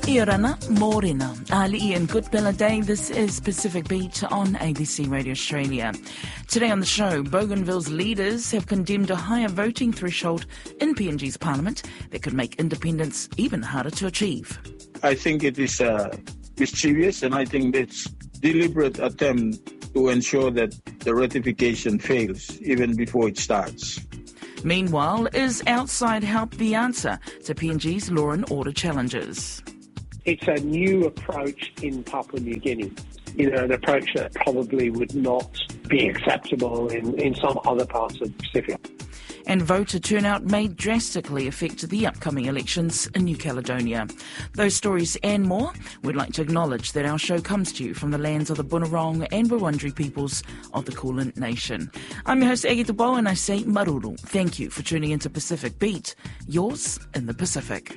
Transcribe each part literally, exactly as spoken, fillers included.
Iorana Morena, Ali and Good Bella Day. This is Pacific Beat on A B C Radio Australia. Today on the show, Bougainville's leaders have condemned a higher voting threshold in P N G's parliament that could make independence even harder to achieve. I think it is uh, mischievous, and I think it's deliberate attempt to ensure that the ratification fails even before it starts. Meanwhile, is outside help the answer to P N G's law and order challenges? It's a new approach in Papua New Guinea, you know, an approach that probably would not be acceptable in, in some other parts of the Pacific. And voter turnout may drastically affect the upcoming elections in New Caledonia. Those stories and more, we'd like to acknowledge that our show comes to you from the lands of the Bunurong and Wurundjeri peoples of the Kulin Nation. I'm your host, Agita Bo, and I say maruru. Thank you for tuning into Pacific Beat, yours in the Pacific.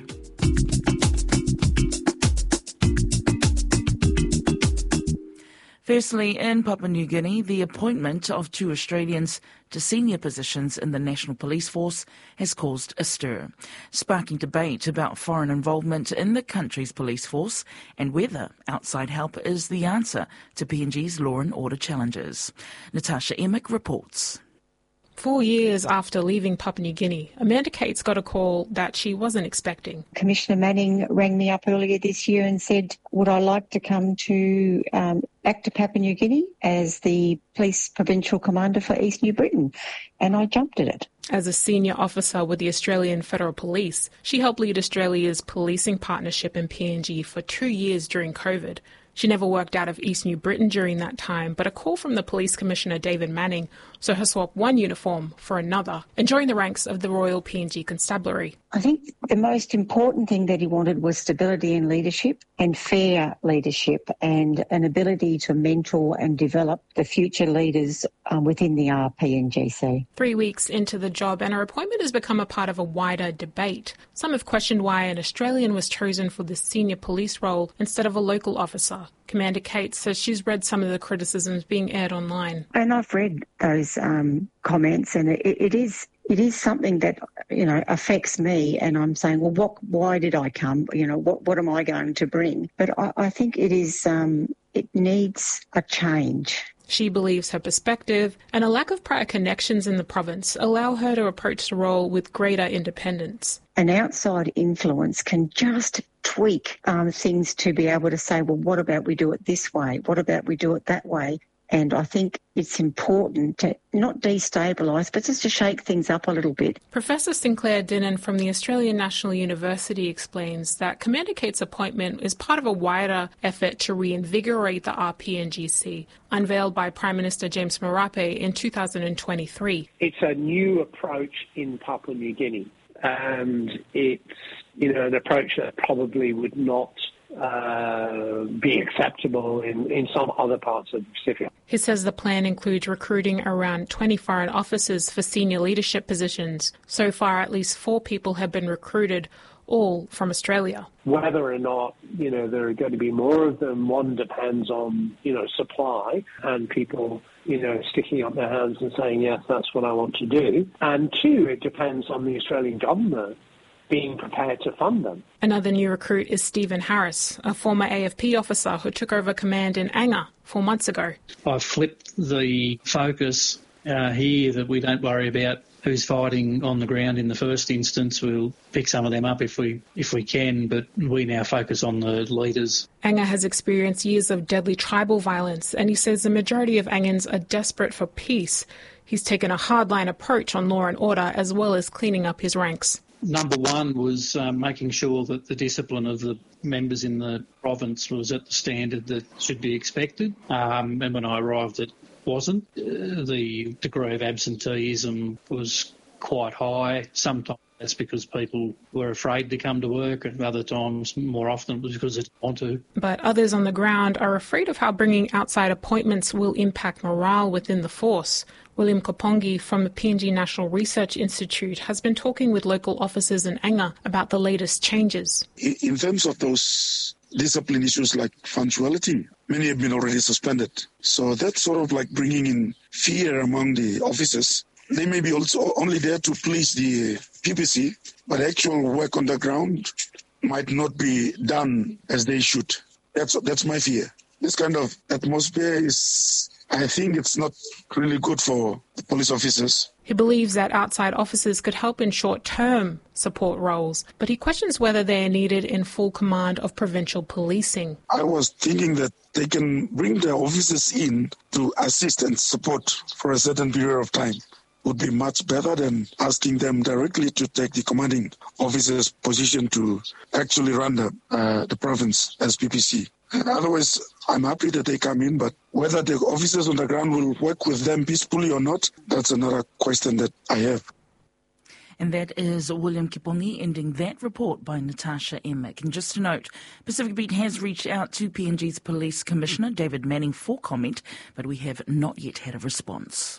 Firstly, in Papua New Guinea, the appointment of two Australians to senior positions in the National Police Force has caused a stir, sparking debate about foreign involvement in the country's police force and whether outside help is the answer to P N G's law and order challenges. Natasha Emick reports. Four years after leaving Papua New Guinea, Amanda Cates got a call that she wasn't expecting. Commissioner Manning rang me up earlier this year and said, would I like to come to um, back to Papua New Guinea as the police provincial commander for East New Britain? And I jumped at it. As a senior officer with the Australian Federal Police, she helped lead Australia's policing partnership in P N G for two years during COVID. She never worked out of East New Britain during that time, but a call from the Police Commissioner David Manning saw her swap one uniform for another and join the ranks of the Royal P N G Constabulary. I think the most important thing that he wanted was stability in leadership and fair leadership and an ability to mentor and develop the future leaders um, within the R P N G C. Three weeks into the job, and her appointment has become a part of a wider debate. Some have questioned why an Australian was chosen for the senior police role instead of a local officer. Commander Cates says she's read some of the criticisms being aired online. And I've read those um, comments, and it, it is it is something that, you know, affects me. And I'm saying, well, what? Why did I come? You know, what what am I going to bring? But I, I think it is um, it needs a change. She believes her perspective and a lack of prior connections in the province allow her to approach the role with greater independence. An outside influence can just tweak um, things to be able to say, well, what about we do it this way? What about we do it that way? And I think it's important to not destabilise, but just to shake things up a little bit. Professor Sinclair Dinnan from the Australian National University explains that Commander Cates' appointment is part of a wider effort to reinvigorate the R P N G C, unveiled by Prime Minister James Marape in two thousand twenty-three. It's a new approach in Papua New Guinea, and it's, you know, an approach that probably would not Uh, be acceptable in, in some other parts of the Pacific. He says the plan includes recruiting around twenty foreign officers for senior leadership positions. So far, at least four people have been recruited, all from Australia. Whether or not, you know, there are going to be more of them, one depends on, you know, supply and people, you know, sticking up their hands and saying, yes, that's what I want to do. And two, it depends on the Australian government being prepared to fund them. Another new recruit is Stephen Harris, a former A F P officer who took over command in Anga four months ago. I've flipped the focus uh, here that we don't worry about who's fighting on the ground in the first instance. We'll pick some of them up if we if we can, but we now focus on the leaders. Anga has experienced years of deadly tribal violence, and he says the majority of Angans are desperate for peace. He's taken a hardline approach on law and order as well as cleaning up his ranks. Number one was um, making sure that the discipline of the members in the province was at the standard that should be expected. Um, and when I arrived, it wasn't. Uh, the degree of absenteeism was quite high. Sometimes that's because people were afraid to come to work, and other times, more often, it was because they didn't want to. But others on the ground are afraid of how bringing outside appointments will impact morale within the force. William Kopongi from the P N G National Research Institute has been talking with local officers in Anga about the latest changes. In terms of those discipline issues like punctuality, many have been already suspended. So that's sort of like bringing in fear among the officers. They may be also only there to please the P P C, but actual work on the ground might not be done as they should. That's that's my fear. This kind of atmosphere is, I think it's not really good for the police officers. He believes that outside officers could help in short-term support roles, but he questions whether they are needed in full command of provincial policing. I was thinking that they can bring their officers in to assist and support for a certain period of time. Would be much better than asking them directly to take the commanding officer's position to actually run the, uh, the province as P P C. Otherwise, I'm happy that they come in, but whether the officers on the ground will work with them peacefully or not, that's another question that I have. And that is William Kipongi ending that report by Natasha Emick. And just to note, Pacific Beat has reached out to P N G's Police Commissioner David Manning for comment, but we have not yet had a response.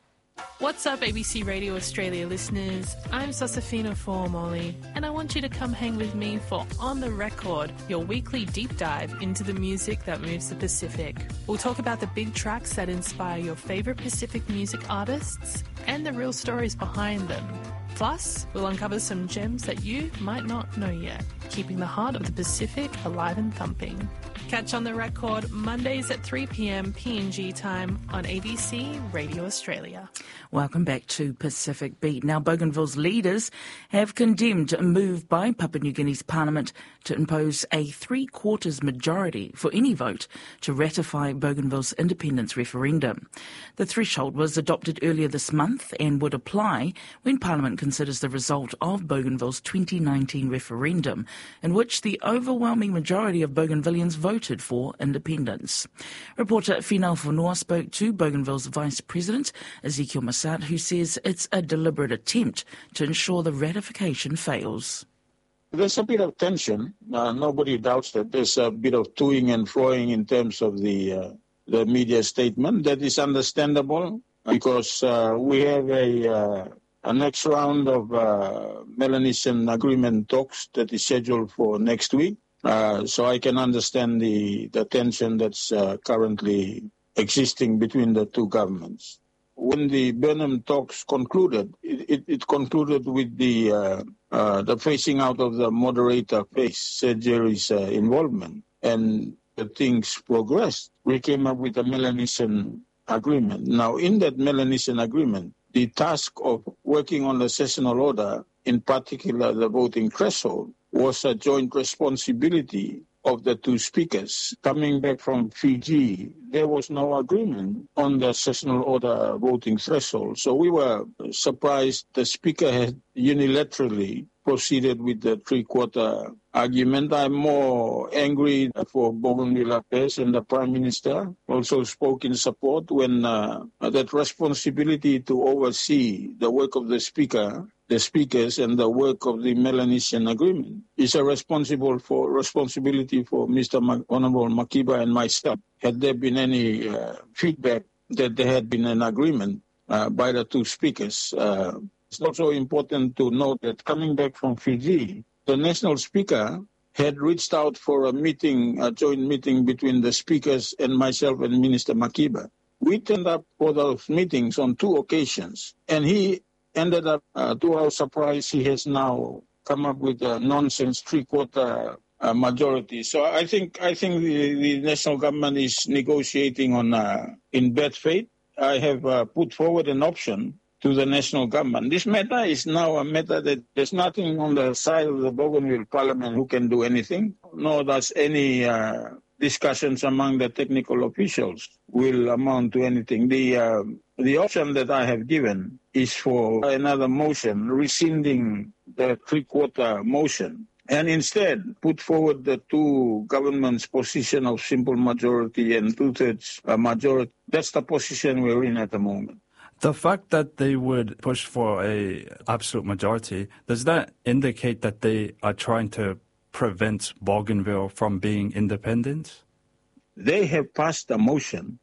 What's up, A B C Radio Australia listeners? I'm Sosafina Formoli, and I want you to come hang with me for On The Record, your weekly deep dive into the music that moves the Pacific. We'll talk about the big tracks that inspire your favourite Pacific music artists and the real stories behind them. Plus, we'll uncover some gems that you might not know yet, keeping the heart of the Pacific alive and thumping. Catch On The Record Mondays at three p.m. P N G time on A B C Radio Australia. Welcome back to Pacific Beat. Now, Bougainville's leaders have condemned a move by Papua New Guinea's parliament to impose a three-quarters majority for any vote to ratify Bougainville's independence referendum. The threshold was adopted earlier this month and would apply when Parliament considers the result of Bougainville's twenty nineteen referendum, in which the overwhelming majority of Bougainvilleans voted for independence. Reporter Final Fonua spoke to Bougainville's Vice President, Ezekiel Massad, who says it's a deliberate attempt to ensure the ratification fails. There's a bit of tension. Uh, nobody doubts that. There's a bit of toing and froing in terms of the uh, the media statement. That is understandable because uh, we have a, uh, a next round of uh, Melanesian agreement talks that is scheduled for next week. Uh, so I can understand the, the tension that's uh, currently existing between the two governments. When the Burnham talks concluded, it, it, it concluded with the uh, uh, the phasing out of the moderator phase, Sir Jerry's uh, involvement, and the things progressed. We came up with a Melanesian agreement. Now, in that Melanesian agreement, the task of working on the sessional order, in particular the voting threshold, was a joint responsibility of the two speakers. Coming back from Fiji, there was no agreement on the sessional order voting threshold. So we were surprised the speaker had unilaterally proceeded with the three-quarter argument. I'm more angry for Bougainville Affairs, and the Prime Minister also spoke in support when uh, that responsibility to oversee the work of the speaker the speakers and the work of the Melanesian agreement is a responsible for responsibility for Mister Ma- Honorable Makiba and myself. Had there been any uh, feedback that there had been an agreement uh, by the two speakers, uh, it's also important to note that coming back from Fiji, the national speaker had reached out for a meeting, a joint meeting between the speakers and myself and Minister Makiba. We turned up for those meetings on two occasions, and he ended up, uh, to our surprise, he has now come up with a nonsense three-quarter uh, majority. So I think I think the, the national government is negotiating on uh, in bad faith. I have uh, put forward an option to the national government. This matter is now a matter that there's nothing on the side of the Bougainville Parliament who can do anything, nor does any uh, discussions among the technical officials will amount to anything. The uh, the option that I have given is for another motion, rescinding the three-quarter motion, and instead put forward the two governments' position of simple majority and two-thirds majority. That's the position we're in at the moment. The fact that they would push for a absolute majority, does that indicate that they are trying to prevent Bougainville from being independent? They have passed a motion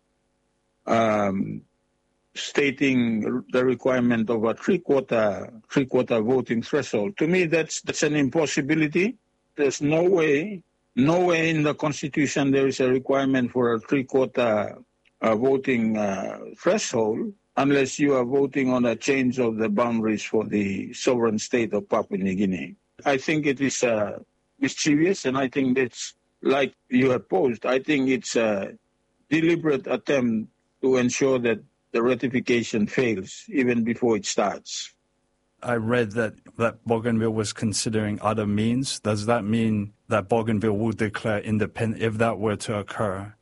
um, stating the requirement of a three-quarter three-quarter voting threshold. To me, that's that's an impossibility. There's no way, no way in the Constitution there is a requirement for a three-quarter uh, voting uh, threshold unless you are voting on a change of the boundaries for the sovereign state of Papua New Guinea. I think it is uh, mischievous, and I think that's like you have posed. I think it's a deliberate attempt to ensure that the ratification fails even before it starts. I read that, that Bougainville was considering other means. Does that mean that Bougainville will declare independence if that were to occur?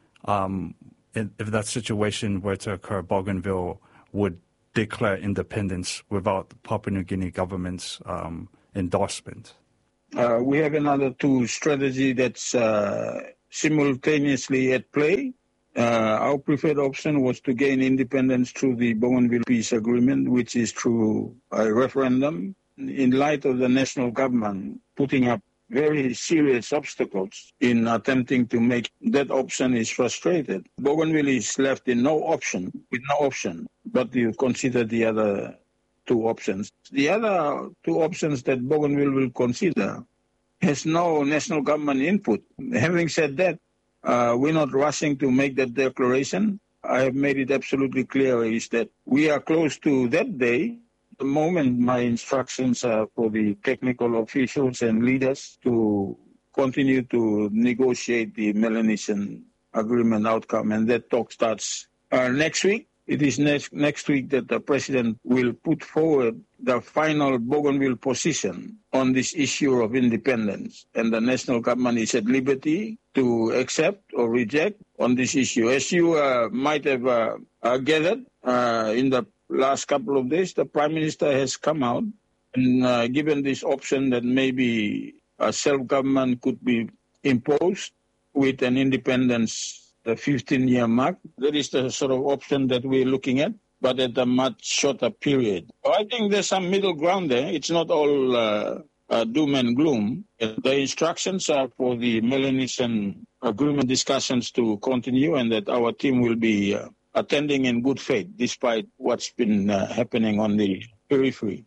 Um, if that situation were to occur, Bougainville would declare independence without the Papua New Guinea government's um, endorsement? Uh, we have another two strategy that's uh, simultaneously at play. Uh, our preferred option was to gain independence through the Bougainville Peace Agreement, which is through a referendum. In light of the national government putting up very serious obstacles in attempting to make that option is frustrated, Bougainville is left in no option, with no option, but to consider the other two options. The other two options that Bougainville will consider has no national government input. Having said that, Uh, we're not rushing to make that declaration. I have made it absolutely clear is that we are close to that day. At the moment, my instructions are for the technical officials and leaders to continue to negotiate the Melanesian agreement outcome, and that talk starts uh, next week. It is next, next week that the president will put forward the final Bougainville position on this issue of independence. And the national government is at liberty to accept or reject on this issue. As you uh, might have uh, uh, gathered uh, in the last couple of days, the Prime Minister has come out and uh, given this option that maybe a self-government could be imposed with an independence the fifteen-year mark. That is the sort of option that we're looking at, but at a much shorter period. I think there's some middle ground there. It's not all uh, uh, doom and gloom. The instructions are for the Melanesian agreement discussions to continue, and that our team will be uh, attending in good faith, despite what's been uh, happening on the periphery.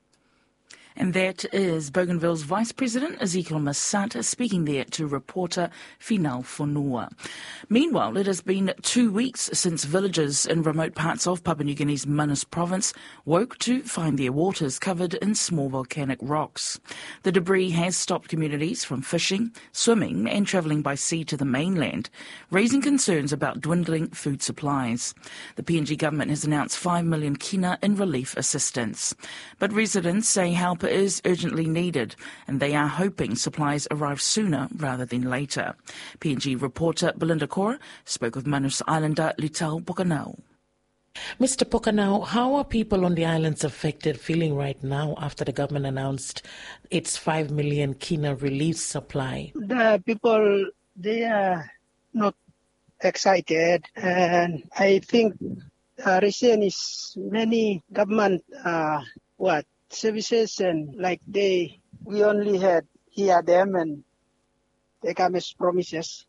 And that is Bougainville's Vice President Ezekiel Masata speaking there to reporter Finau Fonua. Meanwhile, it has been two weeks since villagers in remote parts of Papua New Guinea's Manus province woke to find their waters covered in small volcanic rocks. The debris has stopped communities from fishing, swimming and travelling by sea to the mainland, raising concerns about dwindling food supplies. The P N G government has announced five million kina in relief assistance. But residents say help is urgently needed, and they are hoping supplies arrive sooner rather than later. P N G reporter Belinda Cora spoke with Manus Islander Litau Pokanau. Mister Pokanau, how are people on the islands affected feeling right now after the government announced its five million kina relief supply? The people, they are not excited, and I think the reason is many government, uh, what, services, and like they, we only had hear them and they come as promises.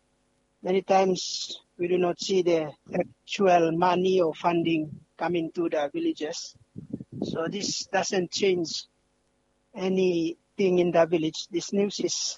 Many times we do not see the actual money or funding coming to the villages. So this doesn't change anything in the village. This news is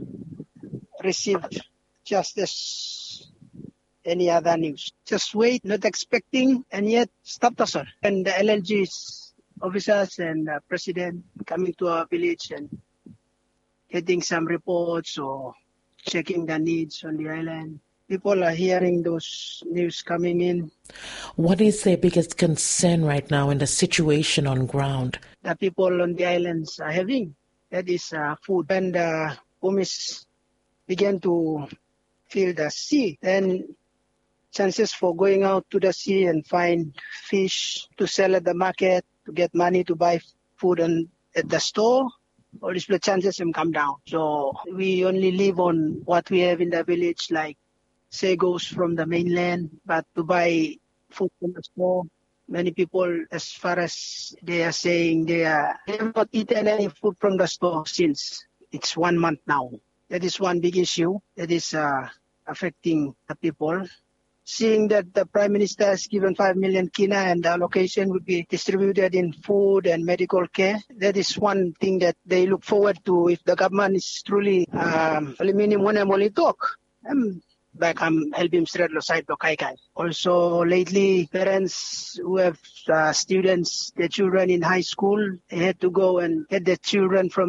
received just as any other news. Just wait, not expecting, and yet stop us all. And the L L Gs officers and uh, president coming to our village and getting some reports or checking the needs on the island. People are hearing those news coming in. What is their biggest concern right now in the situation on ground? The people on the islands are having, that is uh, food. When the homies begin to feel the sea, then chances for going out to the sea and find fish to sell at the market, to get money to buy food and at the store, all these chances have come down. So we only live on what we have in the village, like sagos from the mainland, but to buy food from the store, many people, as far as they are saying, they, are, they have not eaten any food from the store since it's one month now. That is one big issue that is uh, affecting the people. Seeing that the Prime Minister has given five million kina and the allocation would be distributed in food and medical care, that is one thing that they look forward to if the government is truly um, aluminium when I'm only talk. Um, back I'm helping straight side to kai kai. Also lately, parents who have uh, students, their children in high school, they had to go and get their children from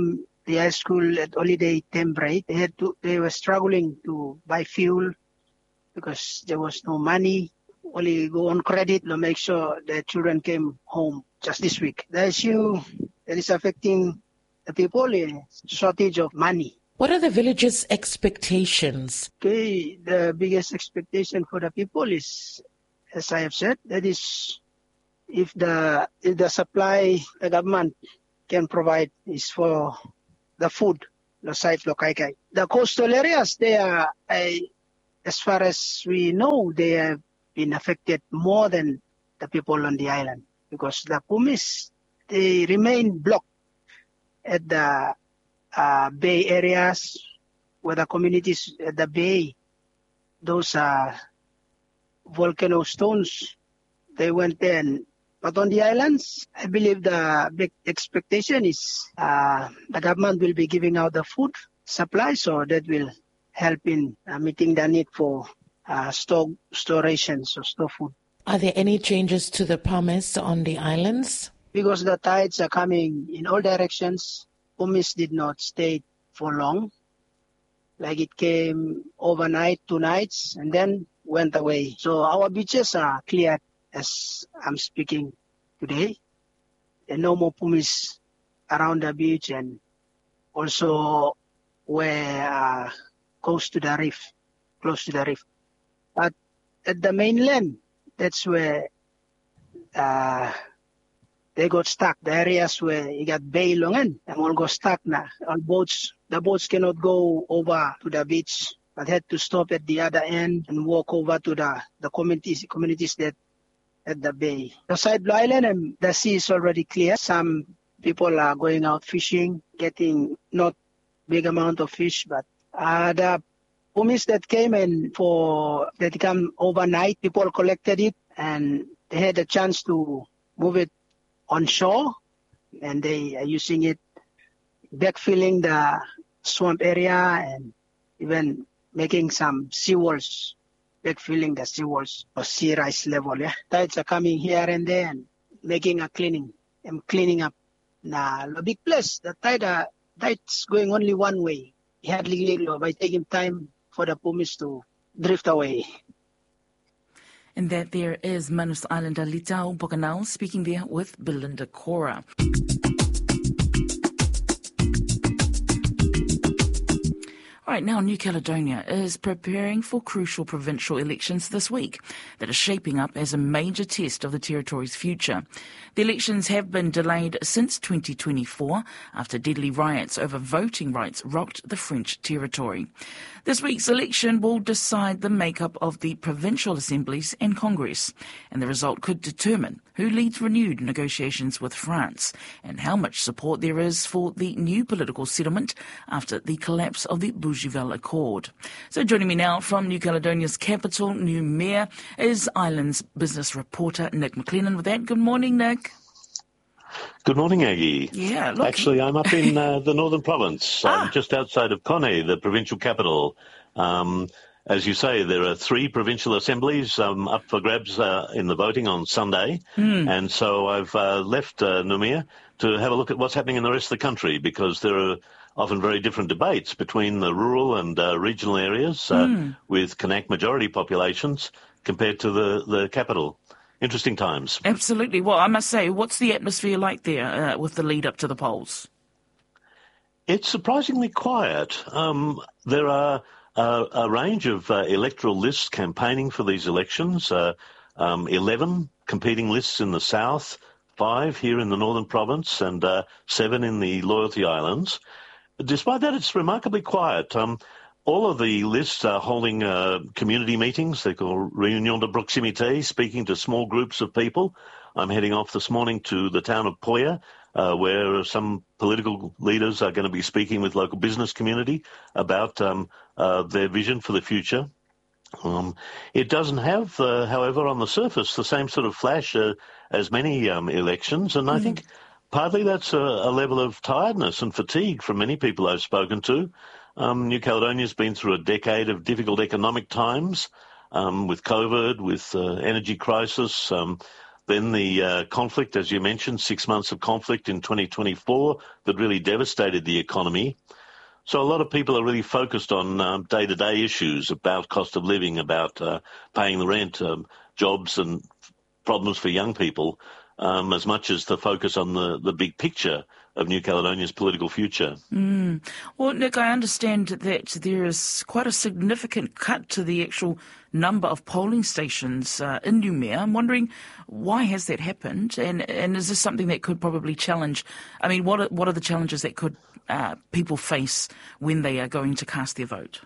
the high school at holiday term break. They had to. They were struggling to buy fuel because there was no money. Only go on credit to make sure the children came home just this week. The issue that is affecting the people is shortage of money. What are the village's expectations? Okay, the biggest expectation for the people is, as I have said, that is if the if the supply the government can provide is for the food, the site Lokaikai. The coastal areas, they are, I, as far as we know, they have been affected more than the people on the island because the Pumis, they remain blocked at the uh, bay areas where the communities at the bay, those are uh, volcano stones, they went there. And, but on the islands, I believe the big expectation is uh, the government will be giving out the food supply, so that will help in uh, meeting the need for uh, store, store rations or store food. Are there any changes to the promise on the islands? Because the tides are coming in all directions, Pumis did not stay for long. Like it came overnight, two nights, and then went away. So our beaches are cleared as I'm speaking today. There are no more Pumis around the beach and also where uh, close to the reef, close to the reef. But at the mainland, that's where uh, they got stuck. The areas where you got bay longan, and all got stuck now. All boats, the boats cannot go over to the beach, but had to stop at the other end and walk over to the, the communities, communities that at the bay. The side Blue Island and the sea is already clear. Some people are going out fishing, getting not big amount of fish, but uh, the Pumis that came in for that come overnight, people collected it and they had a chance to move it on shore, and they are using it, backfilling the swamp area and even making some seawalls, backfilling the seawalls or sea rise level. Yeah, tides are coming here and there and making a cleaning and cleaning up. Now, the big place, the tide, uh, tide's going only one way. Hardly by taking time for the Pumis to drift away. And that there is Manus Islander Litau Bokanau speaking there with Belinda Cora. All right, now New Caledonia is preparing for crucial provincial elections this week that are shaping up as a major test of the territory's future. The elections have been delayed since twenty twenty-four after deadly riots over voting rights rocked the French territory. This week's election will decide the makeup of the provincial assemblies and Congress, and the result could determine who leads renewed negotiations with France and how much support there is for the new political settlement after the collapse of the Bougival Accord. So joining me now from New Caledonia's capital, Noumea, is Islands business reporter Nick McLennan. With that, good morning, Nick. Good morning, Aggie. Yeah, look. Actually, I'm up in uh, the Northern Province, ah. um, just outside of Kone, the provincial capital. Um, as you say, there are three provincial assemblies um, up for grabs uh, in the voting on Sunday. Mm. And so I've uh, left uh, Noumea to have a look at what's happening in the rest of the country, because there are often very different debates between the rural and uh, regional areas uh, mm. with Kanak majority populations compared to the, the capital. Interesting times. Absolutely. Well, I must say, what's the atmosphere like there uh, with the lead up to the polls? It's surprisingly quiet. Um, there are uh, a range of uh, electoral lists campaigning for these elections, uh, um, eleven competing lists in the south, five here in the Northern Province, and uh, seven in the Loyalty Islands. Despite that, it's remarkably quiet. Um, All of the lists are holding uh, community meetings. They're called Réunion de Proximité, speaking to small groups of people. I'm heading off this morning to the town of Poya, uh, where some political leaders are going to be speaking with local business community about um, uh, their vision for the future. Um, it doesn't have, uh, however, on the surface, the same sort of flash uh, as many um, elections, and mm. I think partly that's a, a level of tiredness and fatigue from many people I've spoken to. Um, New Caledonia's been through a decade of difficult economic times um, with COVID, with uh, energy crisis. Um, Then the uh, conflict, as you mentioned, six months of conflict in twenty twenty-four that really devastated the economy. So a lot of people are really focused on um, day-to-day issues about cost of living, about uh, paying the rent, um, jobs and problems for young people, um, as much as the focus on the, the big picture of New Caledonia's political future. Mm. Well, Nick, I understand that there is quite a significant cut to the actual number of polling stations uh, in Noumea. I'm wondering, why has that happened? And and is this something that could probably challenge, I mean, what are, what are the challenges that could uh, people face when they are going to cast their vote?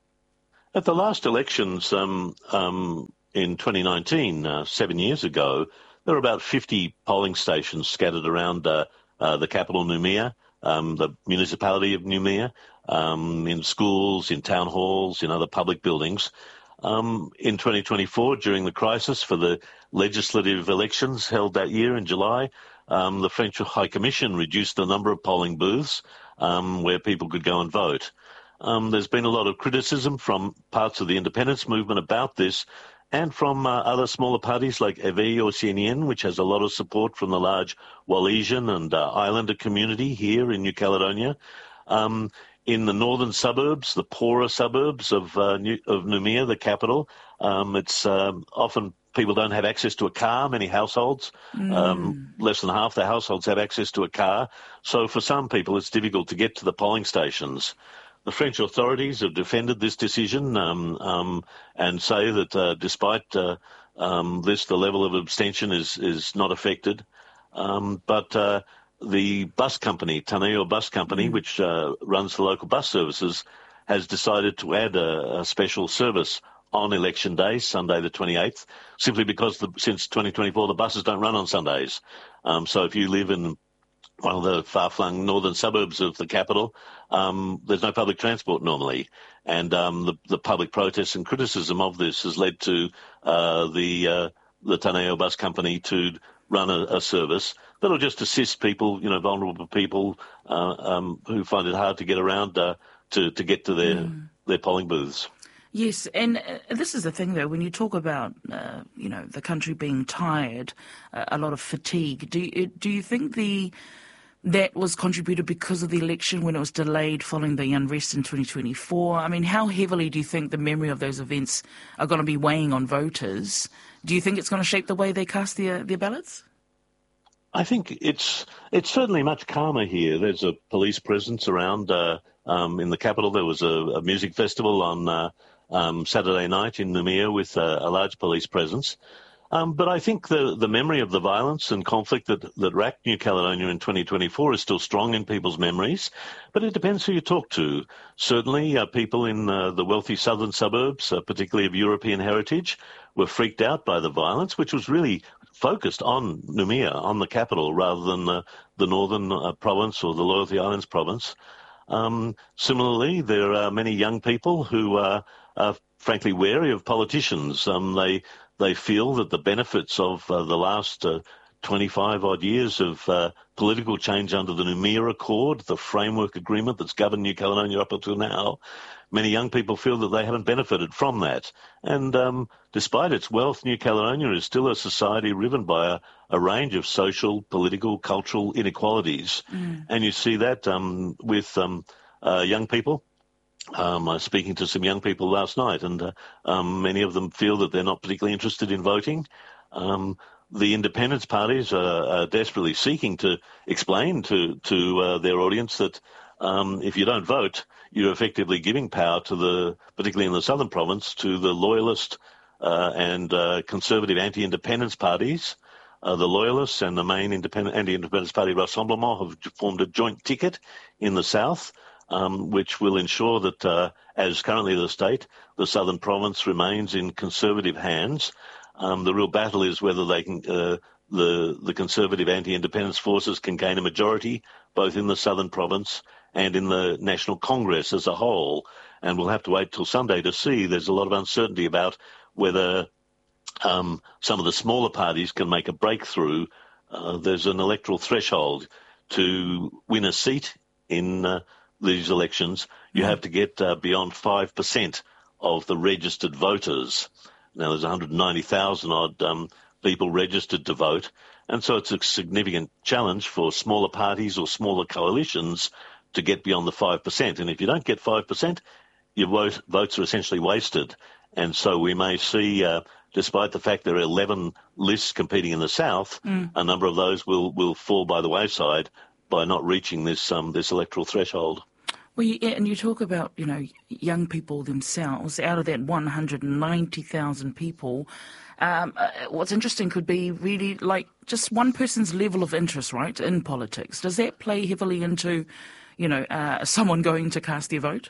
At the last elections um, um, in twenty nineteen, uh, seven years ago, there were about fifty polling stations scattered around uh, uh, the capital, Noumea, um, the municipality of Noumea, um, in schools, in town halls, in other public buildings. Um, in twenty twenty-four, during the crisis for the legislative elections held that year in July, um, the French High Commission reduced the number of polling booths um, where people could go and vote. Um, there's been a lot of criticism from parts of the independence movement about this, and from uh, other smaller parties like Éveil Océanien, which has a lot of support from the large Wallisian and uh, Islander community here in New Caledonia. Um, in the northern suburbs, the poorer suburbs of uh, New, of Noumea, the capital, um, it's um, often people don't have access to a car, many households. Mm. Um, less than half the households have access to a car. So for some people, it's difficult to get to the polling stations. The French authorities have defended this decision um, um, and say that uh, despite uh, um, this, the level of abstention is, is not affected. Um, but uh, the bus company, Taneo Bus Company, mm. which uh, runs the local bus services, has decided to add a, a special service on election day, Sunday the twenty-eighth, simply because the, since twenty twenty-four the buses don't run on Sundays. Um, so if you live in one of the far-flung northern suburbs of the capital, um, there's no public transport normally. And um, the, the public protests and criticism of this has led to uh, the uh, the Taneo Bus Company to run a, a service that'll just assist people, you know, vulnerable people uh, um, who find it hard to get around uh, to, to get to their, mm. their polling booths. Yes, and uh, this is the thing, though, when you talk about, uh, you know, the country being tired, uh, a lot of fatigue, do you, do you think the that was contributed because of the election when it was delayed following the unrest in twenty twenty-four? I mean, how heavily do you think the memory of those events are going to be weighing on voters? Do you think it's going to shape the way they cast their, their ballots? I think it's it's certainly much calmer here. There's a police presence around uh, um, in the capital. There was a, a music festival on uh, um, Saturday night in Noumea with uh, a large police presence. Um, but I think the, the memory of the violence and conflict that, that racked New Caledonia in twenty twenty-four is still strong in people's memories. But it depends who you talk to. Certainly uh, people in uh, the wealthy southern suburbs, uh, particularly of European heritage, were freaked out by the violence, which was really focused on Noumea, on the capital, rather than uh, the northern uh, province or the Loyalty Islands province. Um, similarly, there are many young people who are, are frankly wary of politicians. Um, they they feel that the benefits of uh, the last uh, twenty-five odd years of uh, political change under the Noumea Accord, the framework agreement that's governed New Caledonia up until now, many young people feel that they haven't benefited from that. And um, despite its wealth, New Caledonia is still a society riven by a, a range of social, political, cultural inequalities. Mm. And you see that um, with um, uh, young people. Um, I was speaking to some young people last night, and uh, um, many of them feel that they're not particularly interested in voting. Um, the independence parties are, are desperately seeking to explain to, to uh, their audience that um, if you don't vote, you're effectively giving power to the, particularly in the southern province, to the loyalist uh, and uh, conservative anti-independence parties. Uh, the Loyalists and the main independent, anti-independence party, Rassemblement, have formed a joint ticket in the south, um, which will ensure that, uh, as currently the state, the southern province remains in conservative hands. Um, the real battle is whether they can, uh, the, the conservative anti-independence forces can gain a majority, both in the southern province and in the National Congress as a whole. And we'll have to wait till Sunday to see. There's a lot of uncertainty about whether um, some of the smaller parties can make a breakthrough. Uh, there's an electoral threshold to win a seat in uh, these elections. You have to get uh, beyond five percent of the registered voters. Now, there's one hundred ninety thousand odd um, people registered to vote. And so it's a significant challenge for smaller parties or smaller coalitions to get beyond the five percent. And if you don't get five percent, your vote, votes are essentially wasted. And so we may see, uh, despite the fact there are eleven lists competing in the south, mm. a number of those will, will fall by the wayside by not reaching this um, this electoral threshold. Well, you, and you talk about, you know, young people themselves. Out of that one hundred ninety thousand people, um, uh, what's interesting could be really like just one person's level of interest, right, in politics. Does that play heavily into, you know, uh, someone going to cast their vote?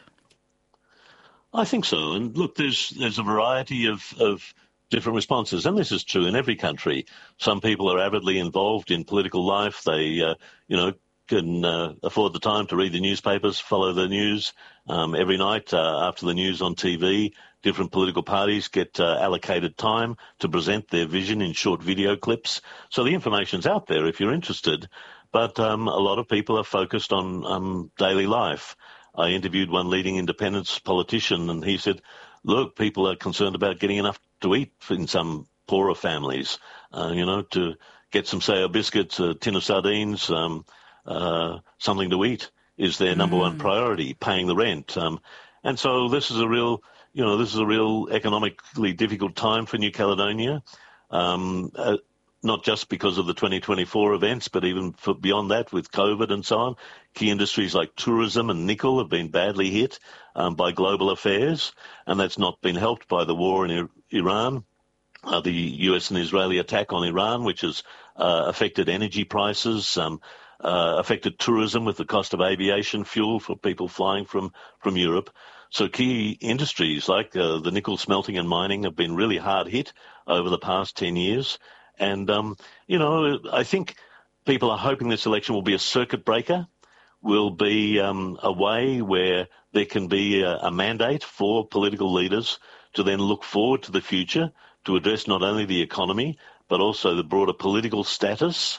I think so. And look, there's there's a variety of, of different responses, and this is true in every country. Some people are avidly involved in political life. They, uh, you know, can uh, afford the time to read the newspapers, follow the news. Um, every night uh, after the news on T V, different political parties get uh, allocated time to present their vision in short video clips. So the information's out there if you're interested. But um, a lot of people are focused on um, daily life. I interviewed one leading independence politician, and he said, look, people are concerned about getting enough to eat in some poorer families, uh, you know, to get some sour biscuits, a tin of sardines, um, uh, something to eat is their number mm. one priority, paying the rent. Um, and so this is a real, you know, this is a real economically difficult time for New Caledonia. Um, uh, not just because of the twenty twenty-four events, but even for beyond that with COVID and so on. Key industries like tourism and nickel have been badly hit um, by global affairs, and that's not been helped by the war in I- Iran, uh, the U S and Israeli attack on Iran, which has uh, affected energy prices, um, uh, affected tourism with the cost of aviation fuel for people flying from, from Europe. So key industries like uh, the nickel smelting and mining have been really hard hit over the past ten years. And, um, you know, I think people are hoping this election will be a circuit breaker, will be um, a way where there can be a, a mandate for political leaders to then look forward to the future, to address not only the economy, but also the broader political status.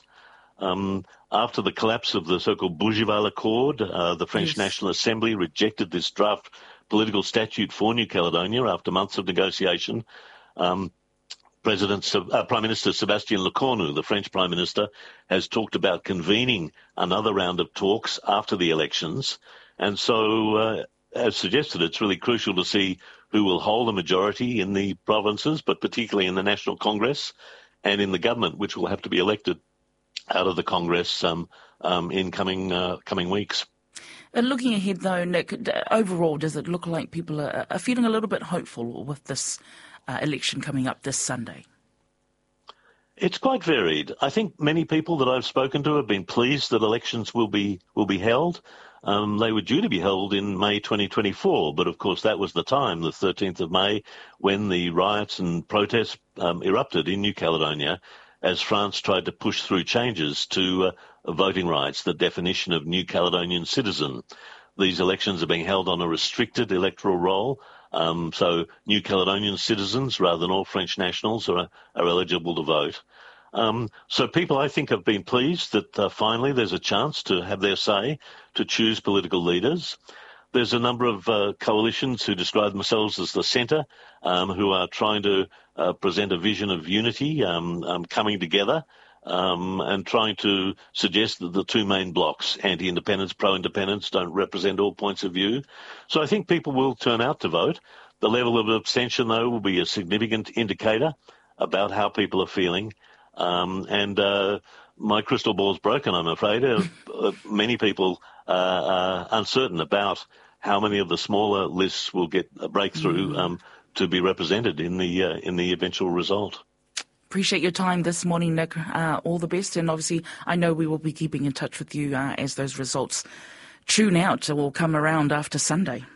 Um, after the collapse of the so-called Bougival Accord, uh, the French yes. National Assembly rejected this draft political statute for New Caledonia after months of negotiation. Um, President, uh, Prime Minister Sébastien Lecornu, the French Prime Minister, has talked about convening another round of talks after the elections. And so, uh, as suggested, it's really crucial to see who will hold a majority in the provinces, but particularly in the National Congress and in the government, which will have to be elected out of the Congress um, um, in coming uh, coming weeks. And looking ahead, though, Nick, overall, does it look like people are, are feeling a little bit hopeful with this Uh, election coming up this Sunday? It's quite varied. I think many people that I've spoken to have been pleased that elections will be will be held. Um, they were due to be held in May twenty twenty-four, but of course that was the time, the thirteenth of May, when the riots and protests um, erupted in New Caledonia as France tried to push through changes to uh, voting rights, the definition of New Caledonian citizen. These elections are being held on a restricted electoral roll. Um, so New Caledonian citizens, rather than all French nationals, are, are eligible to vote. Um, so people, I think, have been pleased that uh, finally there's a chance to have their say, to choose political leaders. There's a number of uh, coalitions who describe themselves as the centre, um, who are trying to uh, present a vision of unity, um, um, coming together, um, and trying to suggest that the two main blocks, anti-independence, pro-independence, don't represent all points of view. So I think people will turn out to vote. The level of abstention, though, will be a significant indicator about how people are feeling. Um, and uh, my crystal ball's broken, I'm afraid. Uh, uh, many people uh, are uncertain about how many of the smaller lists will get a breakthrough mm. um, to be represented in the uh, in the eventual result. Appreciate your time this morning, Nick. Uh, all the best. And obviously, I know we will be keeping in touch with you uh, as those results tune out or come around after Sunday.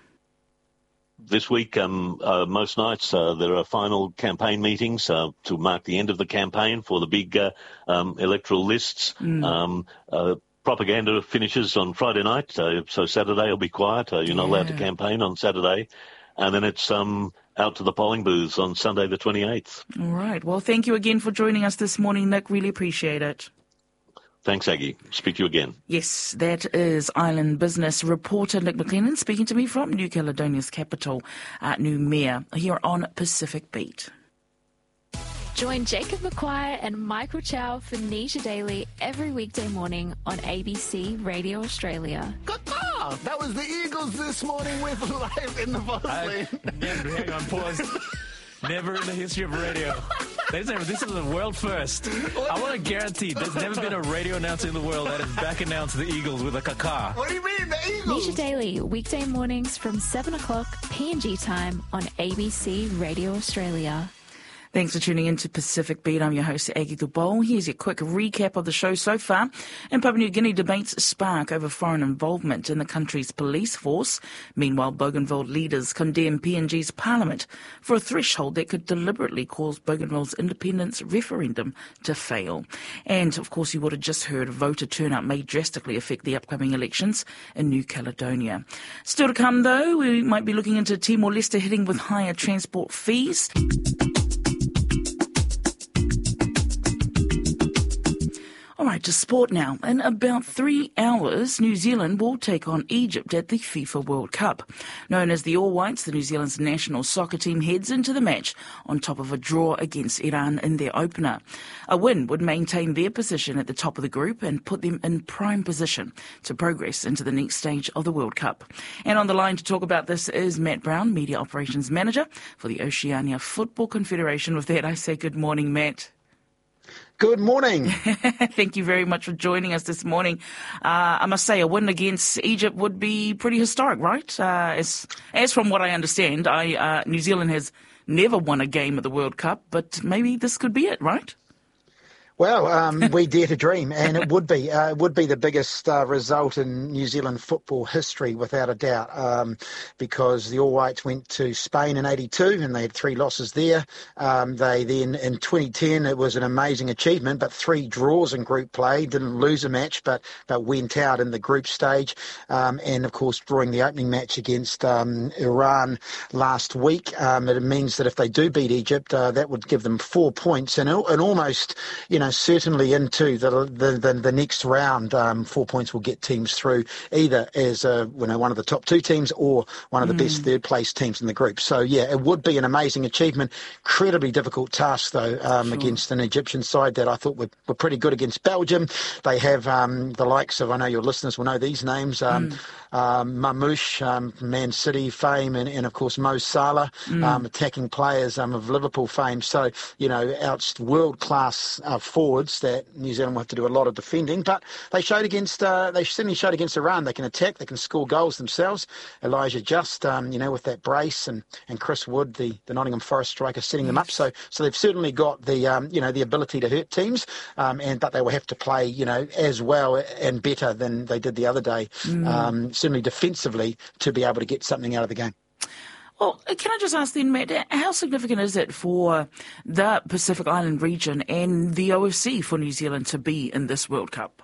This week, um, uh, most nights, uh, there are final campaign meetings uh, to mark the end of the campaign for the big uh, um, electoral lists. Mm. Um, uh, propaganda finishes on Friday night, uh, so Saturday will be quiet. Uh, you're not yeah. allowed to campaign on Saturday. And then it's um, out to the polling booths on Sunday the twenty-eighth. All right. Well, thank you again for joining us this morning, Nick. Really appreciate it. Thanks, Aggie. Speak to you again. Yes, that is Island Business reporter Nick McLennan speaking to me from New Caledonia's capital, uh, Noumea, here on Pacific Beat. Join Jacob McQuire and Michael Chow for Nisha Daily every weekday morning on A B C Radio Australia. Ah, that was the Eagles this morning with Live in the Fast Lane. Hang on, pause. Never in the history of radio. There's never, this is a world first. I want to guarantee there's never been a radio announcer in the world that has back announced the Eagles with a caca. What do you mean, the Eagles? Nisha Daily, weekday mornings from seven o'clock P N G time on A B C Radio Australia. Thanks for tuning in to Pacific Beat. I'm your host, Aggie Dubol. Here's your quick recap of the show so far. In Papua New Guinea, debates spark over foreign involvement in the country's police force. Meanwhile, Bougainville leaders condemn P N G's parliament for a threshold that could deliberately cause Bougainville's independence referendum to fail. And, of course, you would have just heard voter turnout may drastically affect the upcoming elections in New Caledonia. Still to come, though, we might be looking into Timor-Leste hitting with higher transport fees. All right, to sport now. In about three hours, New Zealand will take on Egypt at the FIFA World Cup. Known as the All Whites, the New Zealand's national soccer team heads into the match on top of a draw against Iran in their opener. A win would maintain their position at the top of the group and put them in prime position to progress into the next stage of the World Cup. And on the line to talk about this is Matt Brown, Media Operations Manager for the Oceania Football Confederation. With that, I say good morning, Matt. Good morning. Thank you very much for joining us this morning. Uh, I must say, a win against Egypt would be pretty historic, right? Uh, as, as from what I understand, I, uh, New Zealand has never won a game at the World Cup, but maybe this could be it, right? Well, um, we dare to dream, and it would be uh, it would be the biggest uh, result in New Zealand football history, without a doubt, um, because the All Whites went to Spain in eighty-two, and they had three losses there. Um, they then, in twenty ten, it was an amazing achievement, but three draws in group play, didn't lose a match, but, but went out in the group stage, um, and, of course, drawing the opening match against um, Iran last week. Um, it means that if they do beat Egypt, uh, that would give them four points, and, and almost, you know, certainly into the the, the, the next round. Um, four points will get teams through either as a, you know, one of the top two teams or one of the mm. best third place teams in the group. So yeah, it would be an amazing achievement. Incredibly difficult task though, um, sure. against an Egyptian side that I thought were, were pretty good against Belgium. They have um, the likes of, I know your listeners will know these names, um, mm. um, Mamouche, um, Man City fame, and, and of course Mo Salah, mm. um, attacking players um, of Liverpool fame. So, you know, out world class uh, forwards that New Zealand will have to do a lot of defending, but they showed against uh, they certainly showed against Iran they can attack, they can score goals themselves. Elijah Just, um, you know, with that brace, and, and Chris Wood, the, the Nottingham Forest striker, setting yes. them up. So so they've certainly got the um, you know the ability to hurt teams, um, and but they will have to play, you know, as well and better than they did the other day. Mm. Um, certainly defensively, to be able to get something out of the game. Well, can I just ask then, Matt, how significant is it for the Pacific Island region and the O F C for New Zealand to be in this World Cup?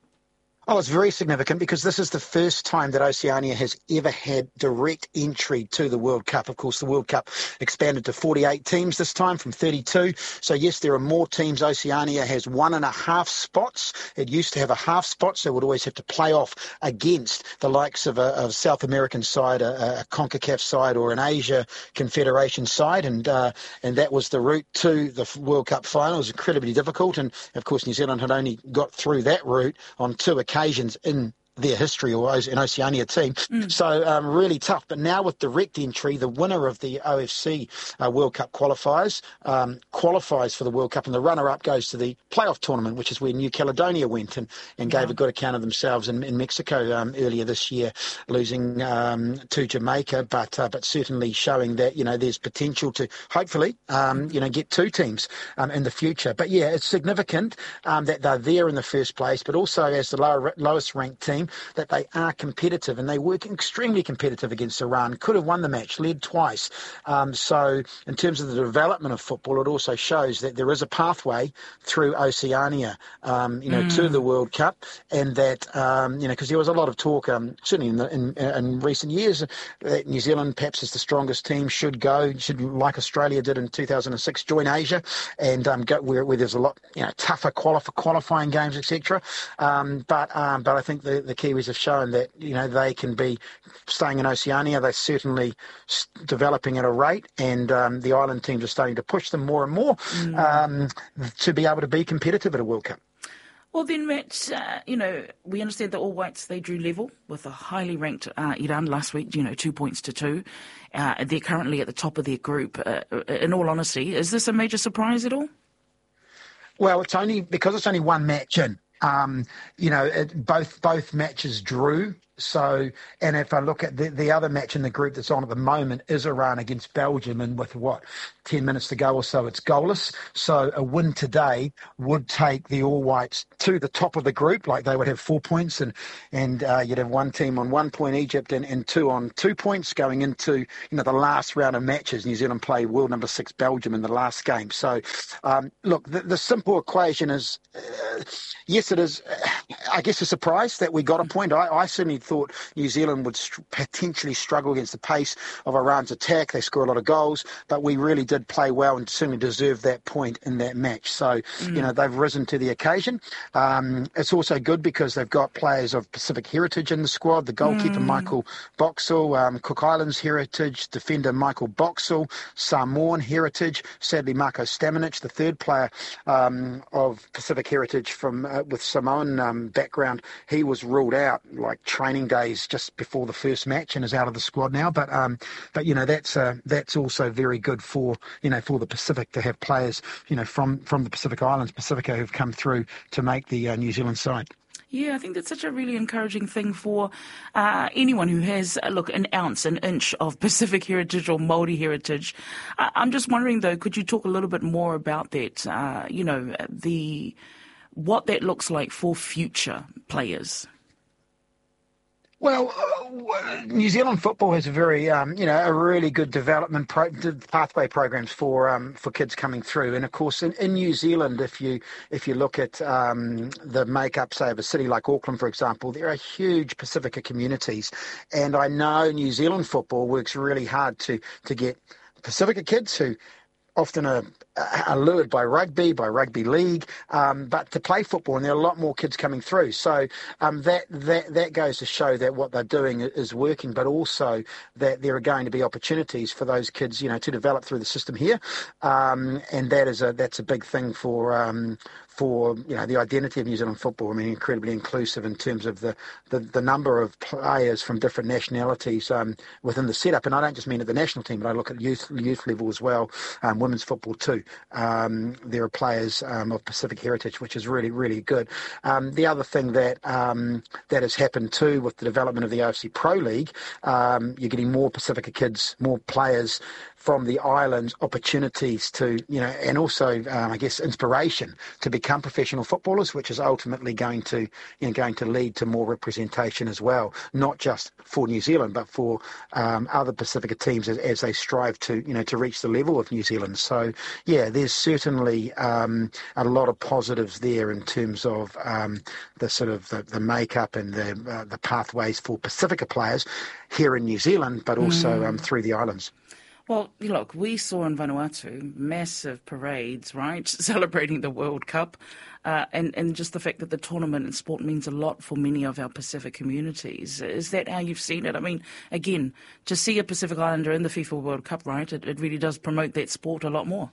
Oh, it's very significant because this is the first time that Oceania has ever had direct entry to the World Cup. Of course, the World Cup expanded to forty-eight teams this time from thirty-two. So, yes, there are more teams. Oceania has one and a half spots. It used to have a half spot, so it would always have to play off against the likes of a, a South American side, a, a CONCACAF side, or an Asia Confederation side. And uh, and that was the route to the World Cup final. It was incredibly difficult. And, of course, New Zealand had only got through that route on two occasions. occasions in their history, or an Oceania team. Mm. So um, really tough. But now with direct entry, the winner of the O F C uh, World Cup qualifiers um, qualifies for the World Cup, and the runner-up goes to the playoff tournament, which is where New Caledonia went and, and yeah. gave a good account of themselves in, in Mexico um, earlier this year, losing um, to Jamaica, but uh, but certainly showing that, you know, there's potential to hopefully um, you know get two teams um, in the future. But yeah, it's significant um, that they're there in the first place, but also as the lower, lowest ranked team, that they are competitive, and they were extremely competitive against Iran. Could have won the match, led twice. Um, so in terms of the development of football, it also shows that there is a pathway through Oceania, um, you know, mm. to the World Cup, and that, um, you know, because there was a lot of talk, um, certainly in, the, in, in recent years, that New Zealand perhaps is the strongest team, should go, should, like Australia did in two thousand six, join Asia, and um, go where, where there's a lot, you know, tougher qualif- qualifying games, et cetera. Um, but um, but I think the, the Kiwis have shown that, you know, they can be staying in Oceania. They're certainly developing at a rate, and um, the island teams are starting to push them more and more mm. um, to be able to be competitive at a World Cup. Well then, Matt, uh, you know, we understand the All Whites, they drew level with a highly ranked uh, Iran last week, you know, two points to two. Uh, they're currently at the top of their group. Uh, in all honesty, is this a major surprise at all? Well, it's only because it's only one match in. Um, you know, it, both both matches drew. So, and if I look at the, the other match in the group that's on at the moment is Iran against Belgium, and with what, ten minutes to go or so, it's goalless. So a win today would take the All Whites to the top of the group, like they would have four points, and and uh, you'd have one team on one point, Egypt, and, and two on two points going into, you know, the last round of matches. New Zealand play world number six Belgium in the last game. So, um, look, the, the simple equation is, uh, yes, it is, uh, I guess, a surprise that we got a point. I, I certainly thought New Zealand would st- potentially struggle against the pace of Iran's attack. They score a lot of goals, but we really did play well and certainly deserved that point in that match. So, mm. you know, they've risen to the occasion. Um, it's also good because they've got players of Pacific heritage in the squad. The goalkeeper, mm. Michael Boxall, um, Cook Islands heritage, defender Michael Boxall, Samoan heritage, sadly Marko Stamenic, the third player um, of Pacific heritage from uh, with Samoan um, background. He was ruled out like training days just before the first match and is out of the squad now. But um, but you know that's uh, that's also very good for you know for the Pacific to have players you know from from the Pacific Islands, Pacifica, who've come through to make the uh, New Zealand side. Yeah, I think that's such a really encouraging thing for uh, anyone who has, uh, look, an ounce, an inch of Pacific heritage or Māori heritage. I- I'm just wondering, though, could you talk a little bit more about that, uh, you know, the what that looks like for future players? Well, uh, New Zealand football has a very, um, you know, a really good development pro- pathway programs for um, for kids coming through. And of course, in, in New Zealand, if you if you look at um, the makeup, say, of a city like Auckland, for example, there are huge Pacifica communities. And I know New Zealand football works really hard to to get Pacifica kids who often are, are lured by rugby, by rugby league, um, but to play football, and there are a lot more kids coming through. So um, that, that that goes to show that what they're doing is working, but also that there are going to be opportunities for those kids, you know, to develop through the system here, um, and that is a that's a big thing for. Um, for you know the identity of New Zealand football. I mean, incredibly inclusive in terms of the, the, the number of players from different nationalities um, within the setup. And I don't just mean at the national team, but I look at youth youth level as well, um, women's football too. Um, there are players um, of Pacific heritage, which is really, really good. Um, the other thing that um, that has happened too with the development of the O F C Pro League, um, you're getting more Pacifica kids, more players from the islands, opportunities to, you know, and also, um, I guess, inspiration to become professional footballers, which is ultimately going to, you know, going to lead to more representation as well, not just for New Zealand, but for um, other Pacifica teams as, as they strive to, you know, to reach the level of New Zealand. So, yeah, there's certainly um, a lot of positives there in terms of um, the sort of the, the makeup and the uh, the pathways for Pacifica players here in New Zealand, but also mm. um, through the islands. Well, look, we saw in Vanuatu massive parades, right, celebrating the World Cup, uh, and, and just the fact that the tournament and sport means a lot for many of our Pacific communities. Is that how you've seen it? I mean, again, to see a Pacific Islander in the FIFA World Cup, right, it, it really does promote that sport a lot more.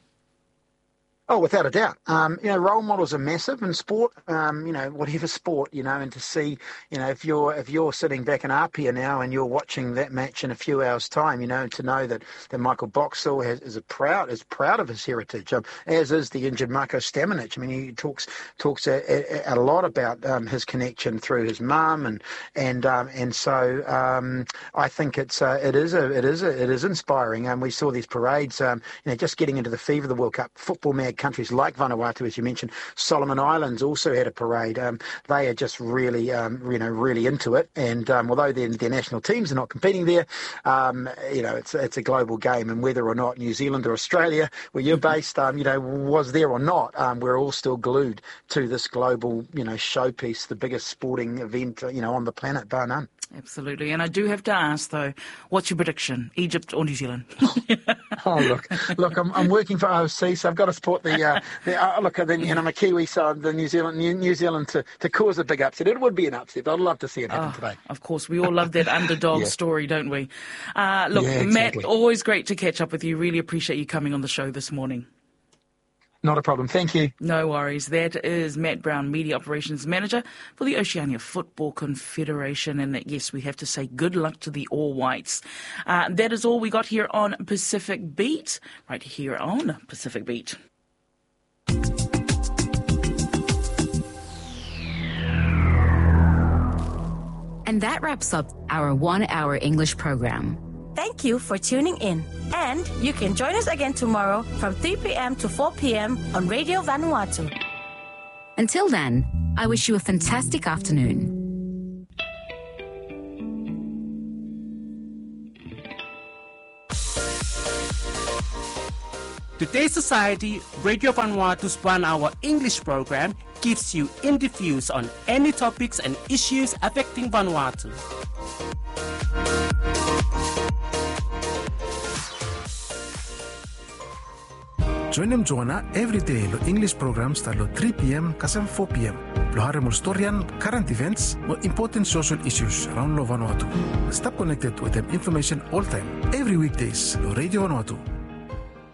Oh, without a doubt. Um, you know, role models are massive in sport. Um, you know, whatever sport. You know, and to see, you know, if you're if you're sitting back in Apia now and you're watching that match in a few hours' time, you know, to know that, that Michael Boxall has, is a proud is proud of his heritage, um, as is the injured Marko Stamenic. I mean, he talks talks a, a, a lot about um, his connection through his mum, and and um, and so um, I think it's uh, it is a it is a, it is inspiring. And um, we saw these parades, um, you know, just getting into the fever of the World Cup. Football mag countries like Vanuatu, as you mentioned, Solomon Islands also had a parade. Um, they are just really, um, you know, really into it. And um, although their, their national teams are not competing there, um, you know, it's it's a global game. And whether or not New Zealand or Australia, where you're based, um, you know, was there or not, um, we're all still glued to this global, you know, showpiece, the biggest sporting event, you know, on the planet, bar none. Absolutely. And I do have to ask, though, what's your prediction? Egypt or New Zealand? Oh, look, look, I'm, I'm working for O C, so I've got to support the, uh, the uh, look, and I'm a Kiwi, so the New Zealand New, New Zealand to, to cause a big upset. It would be an upset. I'd love to see it happen oh, today. Of course, we all love that underdog yeah. story, don't we? Uh, look, yeah, exactly. Matt, always great to catch up with you. Really appreciate you coming on the show this morning. Not a problem. Thank you. No worries. That is Matt Brown, Media Operations Manager for the Oceania Football Confederation. And yes, we have to say good luck to the All Whites. Uh, that is all we got here on Pacific Beat, right here on Pacific Beat. And that wraps up our one-hour English program. Thank you for tuning in. And you can join us again tomorrow from three p.m. to four p.m. on Radio Vanuatu. Until then, I wish you a fantastic afternoon. Today's Society, Radio Vanuatu's one-hour English program gives you in-depth views on any topics and issues affecting Vanuatu. Join them Joanna every day lo English programs start lo three p.m. kasam four p.m. Lo hari mo storyan, current events, mo important social issues around lo Vanuatu. Stay connected with them information all time, every weekdays lo Radio Vanuatu.